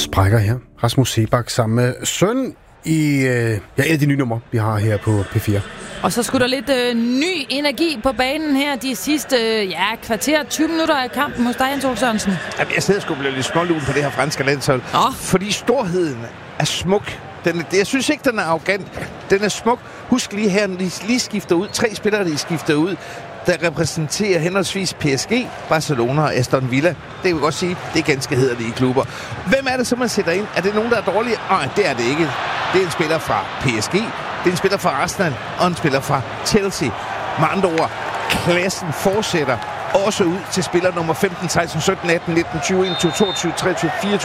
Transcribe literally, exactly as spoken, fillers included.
sprækker her. Rasmus Seebach sammen med søn i øh, ja, et af de nye numre, vi har her på P fire. Og så skulle der lidt øh, ny energi på banen her de sidste øh, ja, kvarter, tyve minutter af kampen hos dig, Jens Ole Sørensen. Jamen, jeg sidder sgu blive lidt smålun på det her franske landshold. Oh. Fordi storheden er smuk. Den er, jeg synes ikke, den er arrogant. Den er smuk. Husk lige her, de lige skifter ud. Tre spillere, de skifter ud, der repræsenterer henholdsvis P S G, Barcelona og Aston Villa. Det kan vi godt sige, det er ganske hæderlige klubber. Hvem er det så, man sætter ind? Er det nogen, der er dårlige? Nej, det er det ikke. Det er en spiller fra P S G, det er en spiller fra Arsenal og en spiller fra Chelsea. Med andre ord, klassen fortsætter også ud til spiller nummer femten, seksten, sytten, atten, nitten, tyve, enogtyve, toogtyve, treogtyve, fireogtyve,